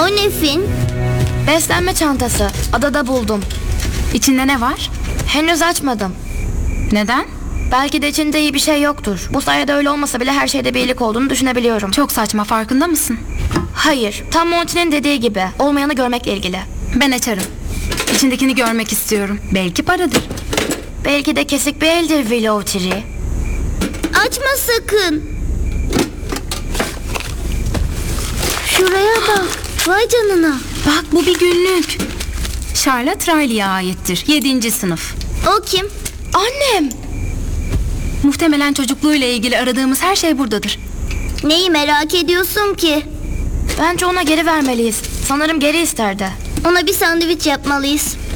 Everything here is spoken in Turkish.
O ne Finn? Beslenme çantası. Adada buldum. İçinde ne var? Henüz açmadım. Neden? Belki de içinde iyi bir şey yoktur. Bu sayede öyle olmasa bile her şeyde bir iyilik olduğunu düşünebiliyorum. Çok saçma, farkında mısın? Hayır, tam Monty'nin dediği gibi. Olmayanı görmekle ilgili. Ben açarım. İçindekini görmek istiyorum. Belki paradır. Belki de kesik bir eldir Willow Tree. Açma sakın. Şuraya bak. Vay canına. Bak, bu bir günlük. Charlotte Riley'e aittir. 7. sınıf. O kim? Annem! Muhtemelen çocukluğuyla ilgili aradığımız her şey buradadır. Neyi merak ediyorsun ki? Bence ona geri vermeliyiz. Sanırım geri isterdi. Ona bir sandviç yapmalıyız.